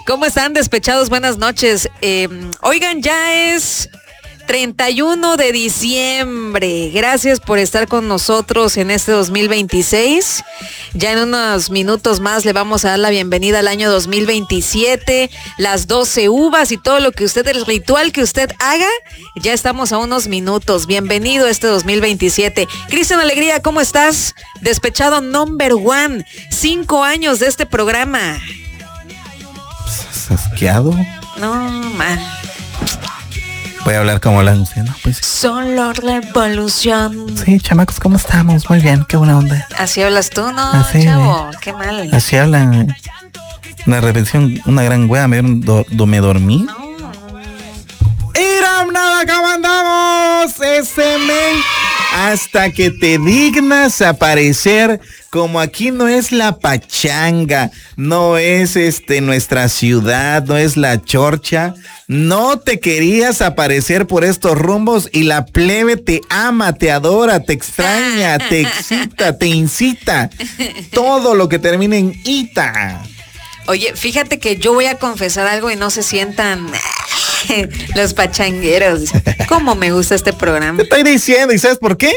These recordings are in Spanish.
¿Cómo están, despechados? Buenas noches. Oigan, ya es 31 de diciembre. Gracias por estar con nosotros en este 2026. Ya en unos minutos más le vamos a dar la bienvenida al año 2027. Las 12 uvas y todo lo que usted, el ritual que usted haga, ya estamos a unos minutos. Bienvenido a este 2027. Cristian Alegría, ¿cómo estás? Despechado number one. 5 años de este programa. ¿Asqueado? No, man. Voy a hablar como la anciana, pues. Solo revolución. Sí, chamacos, ¿cómo estamos? Muy bien, qué buena onda. Así hablas tú, ¿no, así, chavo? Qué mal. Así hablan. Una repetición, una gran wea, me dormí. No. ¡Iram, nada, cómo andamos! Ese men. Hasta que te dignas aparecer, como aquí no es la pachanga, no es nuestra ciudad, no es la Chorcha, no te querías aparecer por estos rumbos y la plebe te ama, te adora, te extraña, te excita, te incita, todo lo que termine en ita. Oye, fíjate que yo voy a confesar algo y no se sientan los pachangueros. ¿Cómo me gusta este programa? Te estoy diciendo, ¿y sabes por qué?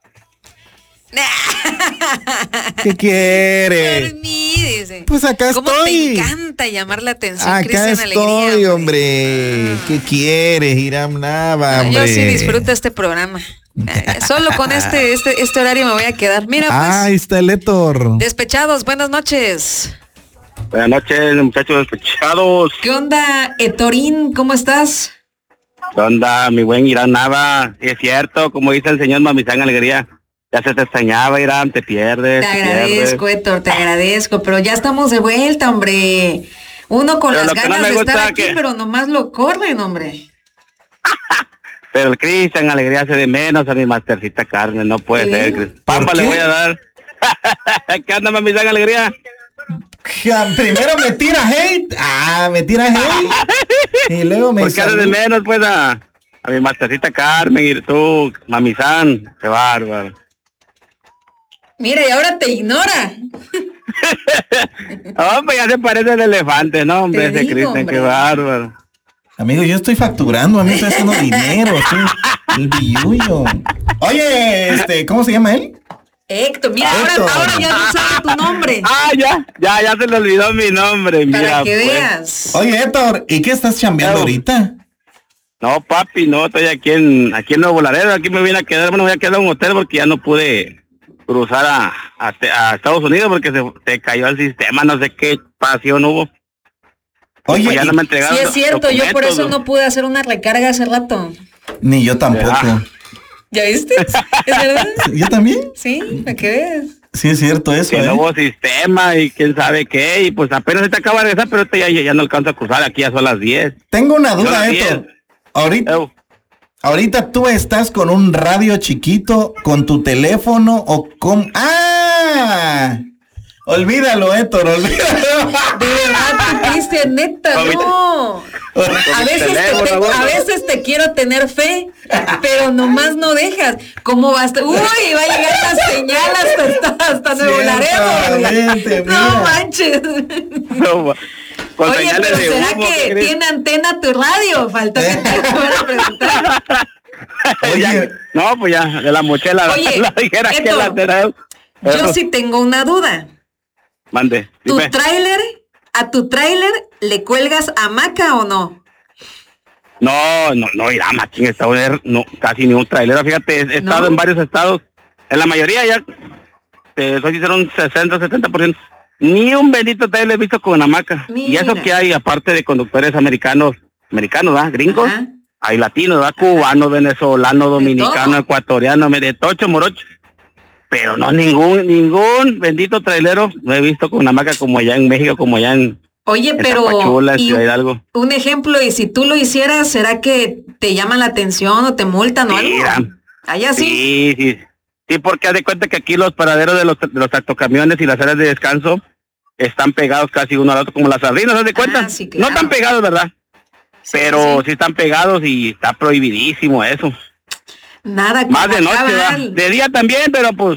¿Qué quiere? Por mí, dice. Pues acá ¿Cómo estoy. te encanta llamar la atención, Acá Cristian estoy, Alegría, hombre. ¿Qué quieres, Hiram Nava, hombre? Yo sí disfruto este programa. Solo con este horario me voy a quedar. Mira, pues. Ahí está el Héctor. Despechados, buenas noches. Buenas noches, muchachos despechados. ¿Qué onda, Hetorín? ¿Cómo estás? ¿Qué onda, mi buen Irán Nava? Es cierto, como dice el señor Mamizán Alegría, ya se te extrañaba, Irán, te pierdes. Te agradezco, Héctor, te agradezco, pero ya estamos de vuelta, hombre. Uno con Pero las lo que no ganas me de estar gusta aquí, que- pero nomás lo corren, hombre. Pero el Cristian Alegría hace de menos a mi mastercita Carmen, no puede ¿Sí? ser. ¿Por Pampa qué? le voy a dar. ¿Qué onda, Mamizán Alegría? Primero me tira hate. Me tira hate. Y luego me ¿Por qué hace de menos, pues, a mi mastercita Carmen y tú, Mamizán? Qué bárbaro. Mira, y ahora te ignora. Hombre, ya se parece el elefante, ¿no, hombre? Te Ese digo, Cristian, hombre. qué bárbaro. Amigo, yo estoy facturando, a mí estoy haciendo dinero, estoy el billullo. Oye, ¿cómo se llama él? Héctor, mira, Héctor. ahora ya no sabe tu nombre. Ya se le olvidó mi nombre, Para mira. que pues. veas. Oye, Héctor, ¿y qué estás chambeando ahorita? No, papi, no, estoy aquí en Nuevo Laredo, aquí me vine a quedar, bueno, voy a quedar en un hotel porque ya no pude cruzar a Estados Unidos porque se cayó el sistema, no sé qué pasión hubo. Oye, Pues ya no me entregaron Sí, es cierto, yo por documentos, eso no pude hacer una recarga hace rato. ni yo tampoco. Ah. ¿Ya viste? ¿Es verdad? ¿Yo también? Sí, para que veas. Sí, es cierto eso, que no hubo sistema y quién sabe qué, y pues apenas se te acaba de regresar, pero ya no alcanzo a cruzar, aquí ya son las 10. Tengo una Son duda, las Héctor. 10. Ahorita tú estás con un radio chiquito, con tu teléfono o con... ¡Ah! Olvídalo, Héctor, olvídalo. De verdad, tú, Cristian, neta, Ahorita- no. A veces te quiero tener fe, pero nomás no dejas. ¿Cómo vas? Uy, va a llegar la señal hasta Nuevo Laredo. Ciertamente, No mira. manches. No, con Oye, señales pero de ¿será humo, ¿qué que crees? tiene antena tu radio? Falta que te fuera a preguntar. Oye. Ya, no, pues ya, de la mochila Oye, la dijera que Héctor, la tenía. Yo sí tengo una duda. Mande, ¿Tu dime. tráiler, a tu tráiler le cuelgas hamaca o no? No, Irán, aquí en Estados Unidos, no, casi ni un trailero, fíjate, he estado ¿No? en varios estados, en la mayoría ya, soy sincero, un 60-70%, ni un bendito trailer he visto con hamaca. Y eso Mira. que hay, aparte de conductores americanos, ¿verdad? Gringos, Ajá. hay latinos, ¿verdad? Cubanos, venezolanos, dominicanos, todo. ecuatorianos, de tocho, morocho. Pero no, ningún bendito trailero lo he visto con hamaca como allá en México, como allá en Oye, pero Tapachula, y Ciudad Hidalgo. un ejemplo, y si tú lo hicieras, ¿será que te llaman la atención o te multan o algo? Mira. Allá sí. Sí, porque haz de cuenta que aquí los paraderos de los tractocamiones y las áreas de descanso están pegados casi uno al otro, como las sardinas, ¿haz de cuenta? Sí, claro. No tan pegados, ¿verdad? Sí, Pero sí. sí están pegados y está prohibidísimo eso. Nada como Más de noche, acá, ¿verdad? ¿verdad? De día también, pero pues,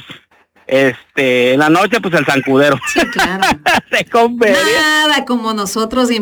en la noche, pues el zancudero. Sí, claro. Se confería. Nada como nosotros